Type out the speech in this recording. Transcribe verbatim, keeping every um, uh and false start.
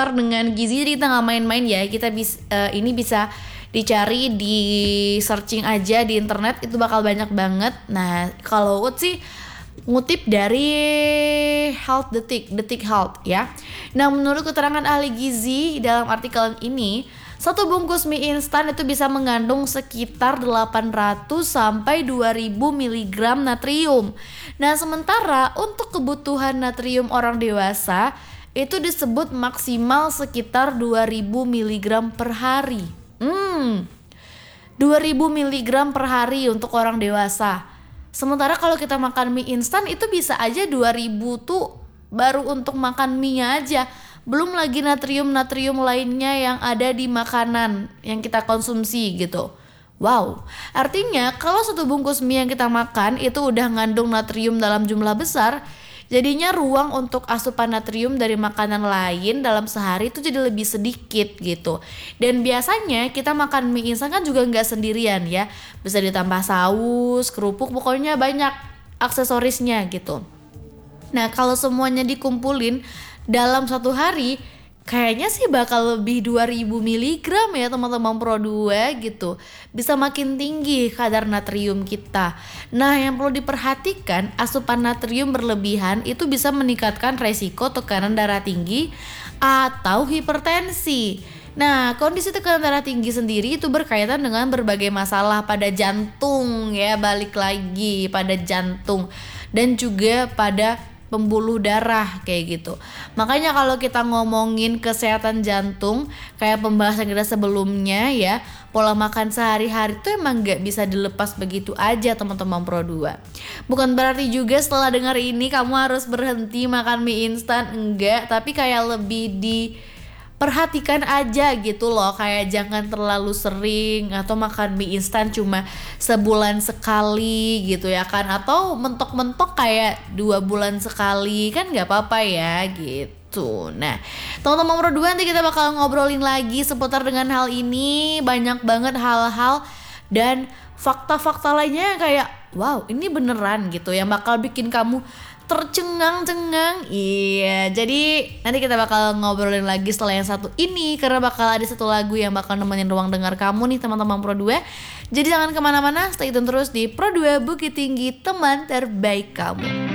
Instan dengan gizi. Jadi kita nggak main-main ya, kita bisa uh, ini bisa dicari di searching aja di internet, itu bakal banyak banget. Nah kalau oat sih ngutip dari Health Detik, Detik Health ya. Nah menurut keterangan ahli gizi dalam artikel ini, satu bungkus mie instan itu bisa mengandung sekitar delapan ratus sampai dua ribu miligram natrium. Nah sementara untuk kebutuhan natrium orang dewasa itu disebut maksimal sekitar dua ribu miligram per hari. Hmm, dua ribu miligram per hari untuk orang dewasa. Sementara kalau kita makan mie instan itu bisa aja dua ribu tuh baru untuk makan mie aja. Belum lagi natrium-natrium lainnya yang ada di makanan yang kita konsumsi gitu. Wow, artinya kalau satu bungkus mie yang kita makan itu udah ngandung natrium dalam jumlah besar, jadinya ruang untuk asupan natrium dari makanan lain dalam sehari itu jadi lebih sedikit gitu. Dan biasanya kita makan mie instan kan juga nggak sendirian ya, bisa ditambah saus, kerupuk, pokoknya banyak aksesorisnya gitu. Nah kalau semuanya dikumpulin dalam satu hari, kayaknya sih bakal lebih dua ribu miligram ya teman-teman Pro dua gitu. Bisa makin tinggi kadar natrium kita. Nah yang perlu diperhatikan, asupan natrium berlebihan itu bisa meningkatkan resiko tekanan darah tinggi atau hipertensi. Nah kondisi tekanan darah tinggi sendiri itu berkaitan dengan berbagai masalah pada jantung ya, balik lagi pada jantung dan juga pada pembuluh darah kayak gitu. Makanya kalau kita ngomongin kesehatan jantung, kayak pembahasan kita sebelumnya ya, pola makan sehari-hari itu emang gak bisa dilepas begitu aja teman-teman Pro dua. Bukan berarti juga setelah dengar ini kamu harus berhenti makan mie instan, enggak, tapi kayak lebih di perhatikan aja gitu loh, kayak jangan terlalu sering atau makan mie instan cuma sebulan sekali gitu ya kan, atau mentok-mentok kayak dua bulan sekali kan nggak apa-apa ya gitu. Nah teman-teman Pro dua, nanti kita bakal ngobrolin lagi seputar dengan hal ini, banyak banget hal-hal dan fakta-fakta lainnya yang kayak wow ini beneran gitu yang bakal bikin kamu tercengang-cengang. Iya, jadi nanti kita bakal ngobrolin lagi setelah yang satu ini, karena bakal ada satu lagu yang bakal nemenin ruang dengar kamu nih teman-teman Pro dua. Jadi jangan kemana-mana, stay tune terus di Pro dua Bukit Tinggi, teman terbaik kamu.